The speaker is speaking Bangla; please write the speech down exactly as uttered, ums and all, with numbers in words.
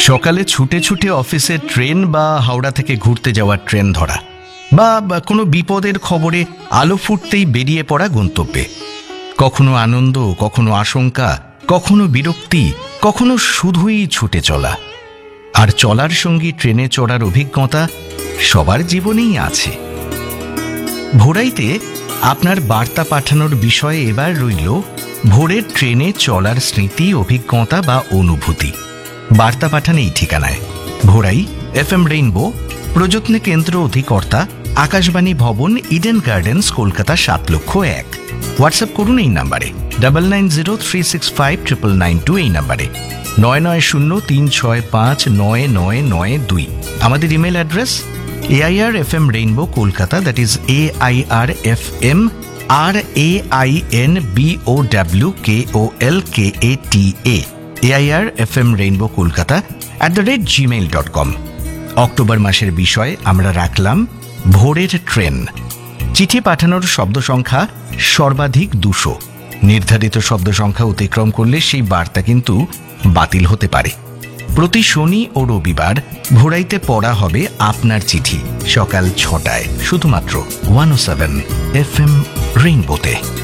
সকালে ছুটে ছুটে অফিসে ট্রেন বা হাওড়া থেকে ঘুরতে যাওয়ার ট্রেন ধরা, বা কোনো বিপদের খবরে আলো ফুটতেই বেরিয়ে পড়া গন্তব্যে। কখনো আনন্দ, কখনো আশঙ্কা, কখনো বিরক্তি, কখনো শুধুই ছুটে চলা। আর চলার সঙ্গী ট্রেনে চড়ার অভিজ্ঞতা সবার জীবনেই আছে। ভোরাইতে আপনার বার্তা পাঠানোর বিষয়ে এবার রইল ভোরের ট্রেনে চলার স্মৃতি, অভিজ্ঞতা বা অনুভূতি। বার্তা পাঠান এই ঠিকানায়: ভোরাই, এফ এম রেইনবো, প্রযত্ন কেন্দ্র অধিকর্তা, আকাশবাণী ভবন, ইডেন গার্ডেন্স, কলকাতা সাত লক্ষ এক। হোয়াটসঅ্যাপ করুন এই নাম্বারে double nine zero three six five triple nine two, এই নাম্বারে নয় নয় শূন্য তিন ছয় পাঁচ নয় নয় নয় দুই। আমাদের email address AIR F M rainbow Kolkata, that is A I R F M R A I N B O W K O L K A T A, AIR F M rainbow Kolkata at the rate Gmail dot com. October মাসের বিষয় আমরা রাখলাম ভোরের ট্রেন। চিঠি পাঠানোর শব্দ সংখ্যা সর্বাধিক দুশো। নির্ধারিত শব্দ সংখ্যা অতিক্রম করলে সেই বার্তা কিন্তু বাতিল হতে পারে। প্রতি শনি ও রবিবার ভোরাইতে পড়া হবে আপনার চিঠি সকাল ছটায়, শুধুমাত্র ওয়ান ও সেভেন এফ এম রেইনবোতে।